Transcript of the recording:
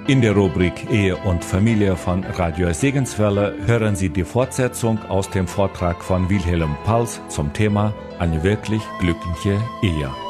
In der Rubrik Ehe und Familie von Radio Segenswelle hören Sie die Fortsetzung aus dem Vortrag von Wilhelm Pals zum Thema Eine wirklich glückliche Ehe.